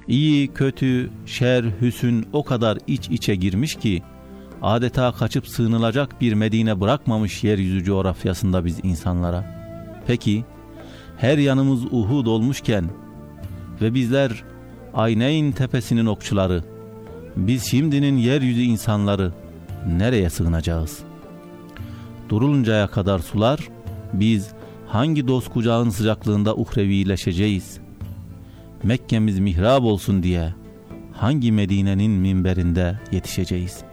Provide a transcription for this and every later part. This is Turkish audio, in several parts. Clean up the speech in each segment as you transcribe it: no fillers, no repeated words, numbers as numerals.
İyi, kötü, şer, hüsün o kadar iç içe girmiş ki adeta kaçıp sığınılacak bir Medine bırakmamış yeryüzü coğrafyasında biz insanlara. Peki her yanımız Uhud olmuşken ve bizler Ayneyn tepesinin okçuları, biz şimdinin yeryüzü insanları nereye sığınacağız? Duruluncaya kadar sular, biz hangi dost kucağın sıcaklığında uhrevileşeceğiz? Mekke'miz mihrab olsun diye hangi Medine'nin minberinde yetişeceğiz?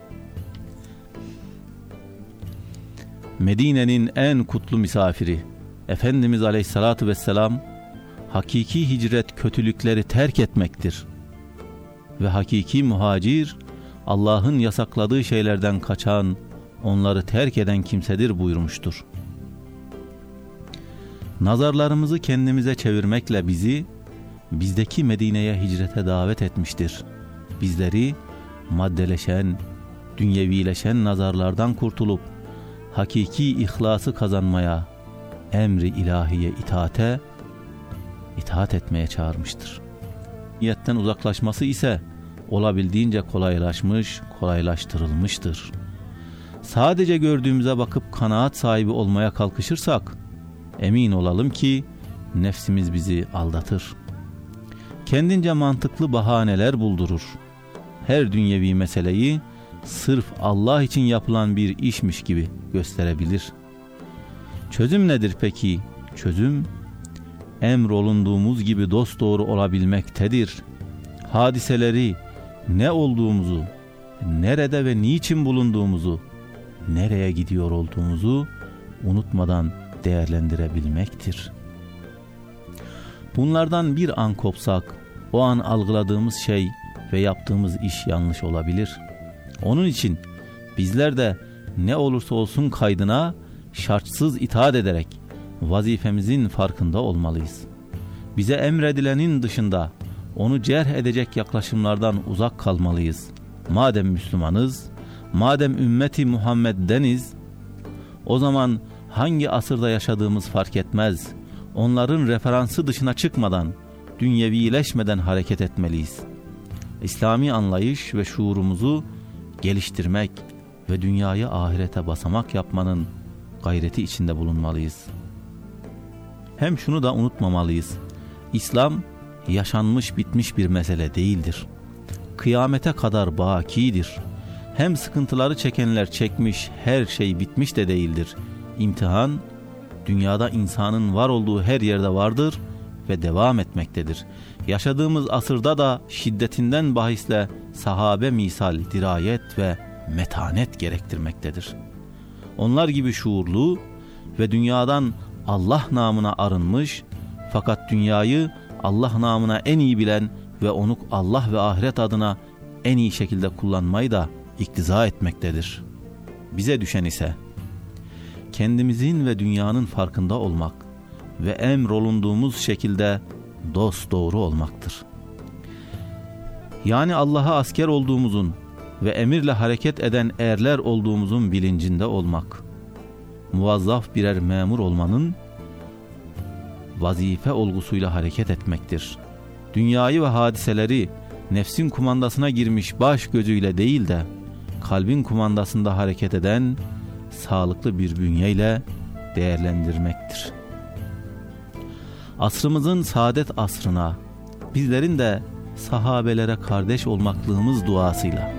Medine'nin en kutlu misafiri Efendimiz Aleyhisselatü Vesselam, hakiki hicret kötülükleri terk etmektir ve hakiki muhacir Allah'ın yasakladığı şeylerden kaçan, onları terk eden kimsedir buyurmuştur. Nazarlarımızı kendimize çevirmekle bizi bizdeki Medine'ye hicrete davet etmiştir. Bizleri maddeleşen, dünyevileşen nazarlardan kurtulup hakiki ihlası kazanmaya, emri ilahiye itaat etmeye çağırmıştır. Niyetten uzaklaşması ise olabildiğince kolaylaştırılmıştır. Sadece gördüğümüze bakıp kanaat sahibi olmaya kalkışırsak, emin olalım ki nefsimiz bizi aldatır. Kendince mantıklı bahaneler buldurur. Her dünyevi meseleyi sırf Allah için yapılan bir işmiş gibi gösterebilir. Çözüm nedir peki? Çözüm, emrolunduğumuz gibi dosdoğru olabilmektedir. Hadiseleri, ne olduğumuzu, nerede ve niçin bulunduğumuzu, nereye gidiyor olduğumuzu unutmadan değerlendirebilmektir. Bunlardan bir an kopsak, o an algıladığımız şey ve yaptığımız iş yanlış olabilir. Onun için bizler de ne olursa olsun kaydına şartsız itaat ederek vazifemizin farkında olmalıyız. Bize emredilenin dışında onu cerh edecek yaklaşımlardan uzak kalmalıyız. Madem Müslümanız, madem ümmeti Muhammed'deniz, o zaman hangi asırda yaşadığımız fark etmez. Onların referansı dışına çıkmadan, dünyevileşmeden hareket etmeliyiz. İslami anlayış ve şuurumuzu geliştirmek ve dünyayı ahirete basamak yapmanın gayreti içinde bulunmalıyız. Hem şunu da unutmamalıyız. İslam yaşanmış bitmiş bir mesele değildir. Kıyamete kadar bakidir. Hem sıkıntıları çekenler çekmiş, her şey bitmiş de değildir. İmtihan, dünyada insanın var olduğu her yerde vardır ve devam etmektedir. Yaşadığımız asırda da şiddetinden bahisle sahabe misal dirayet ve metanet gerektirmektedir. Onlar gibi şuurlu ve dünyadan Allah namına arınmış, fakat dünyayı Allah namına en iyi bilen ve onu Allah ve ahiret adına en iyi şekilde kullanmayı da iktiza etmektedir. Bize düşen ise kendimizin ve dünyanın farkında olmak ve emrolunduğumuz şekilde dosdoğru olmaktır. Yani Allah'a asker olduğumuzun ve emirle hareket eden erler olduğumuzun bilincinde olmak. Muvazzaf birer memur olmanın vazife olgusuyla hareket etmektir. Dünyayı ve hadiseleri nefsin kumandasına girmiş baş gözüyle değil de kalbin kumandasında hareket eden sağlıklı bir bünyeyle değerlendirmektir. Asrımızın saadet asrına, bizlerin de sahabelere kardeş olmaklığımız duasıyla